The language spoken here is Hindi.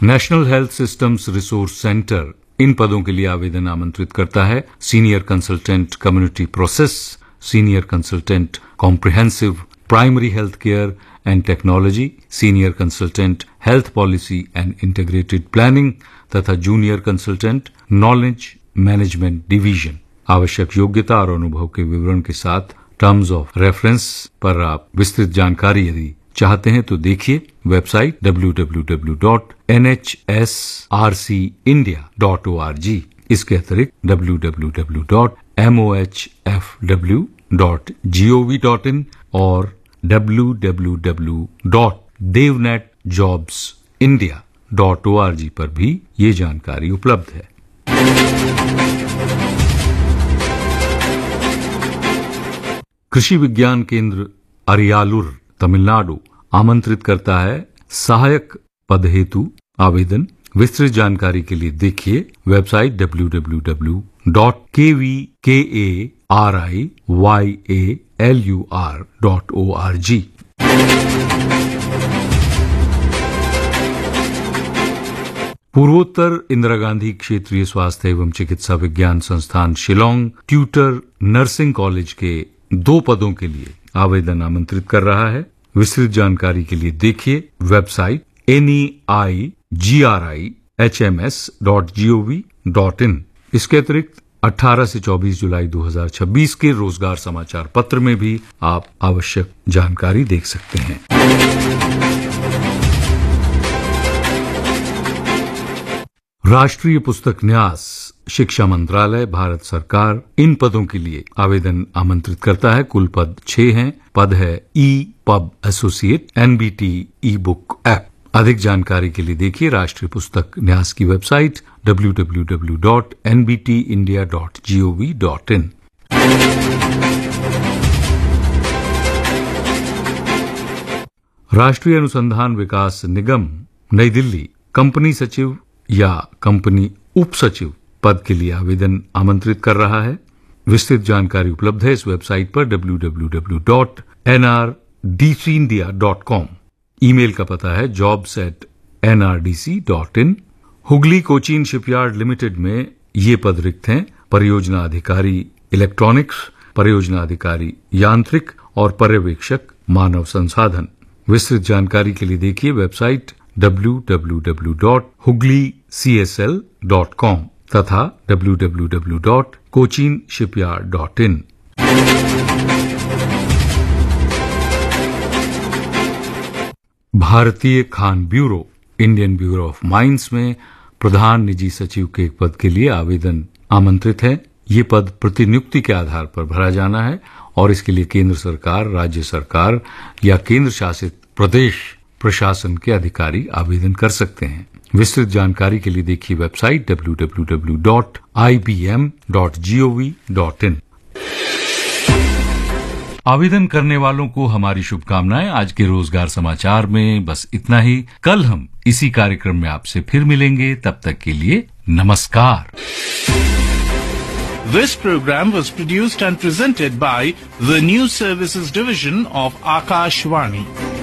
National health systems resource centre इन पदों के लिए आवेदन आमंत्रित करता है। Senior consultant community process, senior consultant comprehensive primary health care and technology, senior consultant health policy and integrated planning तथा junior consultant knowledge management division. आवश्यक योग्यता और अनुभव के विवरण के साथ टर्म्स ऑफ रेफरेंस पर आप विस्तृत जानकारी यदि चाहते हैं तो देखिए वेबसाइट www.nhsrcindia.org। इसके अतिरिक्त www.mohfw.gov.in और www.devnetjobsindia.org पर भी ये जानकारी उपलब्ध है। कृषि विज्ञान केंद्र अरियालुर तमिलनाडु आमंत्रित करता है सहायक पद हेतु आवेदन। विस्तृत जानकारी के लिए देखिए वेबसाइट www.kvkariyalur.org। पूर्वोत्तर इंदिरा गांधी क्षेत्रीय स्वास्थ्य एवं चिकित्सा विज्ञान संस्थान शिलोंग ट्यूटर नर्सिंग कॉलेज के 2 पदों के लिए आवेदन आमंत्रित कर रहा है। विस्तृत जानकारी के लिए देखिए वेबसाइट neigriHMS.gov.in। इसके अतिरिक्त 18 से 24 जुलाई 2026 के रोजगार समाचार पत्र में भी आप आवश्यक जानकारी देख सकते हैं। राष्ट्रीय पुस्तक न्यास शिक्षा मंत्रालय भारत सरकार इन पदों के लिए आवेदन आमंत्रित करता है। कुल पद 6 हैं। पद है ई-पब एसोसिएट NBT ई बुक ऐप। अधिक जानकारी के लिए देखिए राष्ट्रीय पुस्तक न्यास की वेबसाइट www.nbtindia.gov.in। राष्ट्रीय अनुसंधान विकास निगम नई दिल्ली कंपनी सचिव या कंपनी उप सचिव पद के लिए आवेदन आमंत्रित कर रहा है। विस्तृत जानकारी उपलब्ध है इस वेबसाइट पर www.nrdcindia.com। ईमेल का पता है jobs@nrdc.in। Hooghly Cochin shipyard limited में ये पद रिक्त हैं। परियोजना अधिकारी इलेक्ट्रॉनिक्स, परियोजना अधिकारी यांत्रिक और पर्यवेक्षक मानव संसाधन। विस्तृत जानकारी के लिए देखिए वेबसाइट www.huglycsl.com तथा www.cochinshipyard.in। भारतीय Khan bureau Indian bureau of mines में प्रधान निजी सचिव के एक पद के लिए आवेदन आमंत्रित है। ये पद प्रतिनियुक्ति के आधार पर भरा जाना है और इसके लिए केंद्र सरकार, राज्य सरकार या केंद्र शासित प्रदेश प्रशासन के अधिकारी आवेदन कर सकते हैं। विस्तृत जानकारी के लिए देखिए वेबसाइट www.ibm.gov.in। आवेदन करने वालों को हमारी शुभकामनाएं। आज के रोजगार समाचार में बस इतना ही। कल हम इसी कार्यक्रम में आपसे फिर मिलेंगे। तब तक के लिए नमस्कार। This program was produced and presented by the News Services Division of Akashvani.